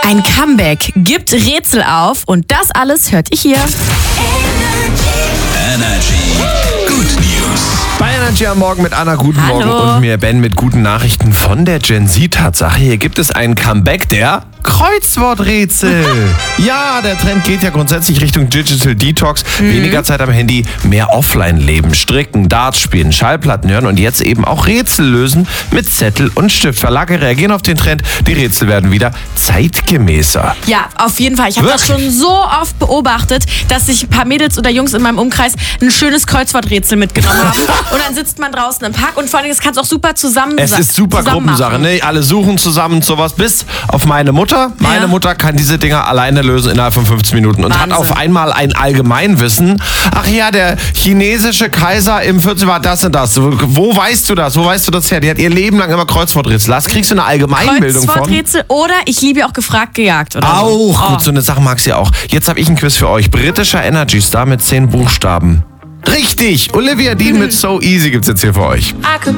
Ein Comeback gibt Rätsel auf und das alles hört ihr hier. Energy Good News. Bei Energy am Morgen mit Anna, guten Hallo. Morgen, und mir Ben mit guten Nachrichten von der Gen Z-Tatsache. Hier gibt es ein Comeback der Kreuzworträtsel. Ja, der Trend geht ja grundsätzlich Richtung Digital Detox. Weniger Zeit am Handy, mehr Offline-Leben. Stricken, Darts spielen, Schallplatten hören und jetzt eben auch Rätsel lösen mit Zettel und Stift. Verlage reagieren auf den Trend. Die Rätsel werden wieder zeitgemäßer. Ja, auf jeden Fall. Ich habe das schon so oft beobachtet, dass sich ein paar Mädels oder Jungs in meinem Umkreis ein schönes Kreuzworträtsel mitgenommen haben. Und dann sitzt man draußen im Park und vor allem, das kannst du auch super zusammen Es ist super zusammen Gruppensache, machen. ne? Alle suchen zusammen sowas, bis auf meine Mutter. Meine Mutter kann diese Dinger alleine lösen innerhalb von 15 Minuten und Wahnsinn. hat auf einmal ein Allgemeinwissen. Ach ja, der chinesische Kaiser im 14. war das und das. Wo weißt du das? Wo weißt du das her? Die hat ihr Leben lang immer Kreuzworträtsel. Das kriegst du eine Allgemeinbildung von. Kreuzworträtsel oder ich liebe auch gefragt, gejagt. Oder Auch so. gut, so eine Sache mag sie auch. Jetzt habe ich ein Quiz für euch. Britischer Energy Star mit 10 Buchstaben. Richtig! Olivia Dean mit So Easy gibt's jetzt hier für euch. I could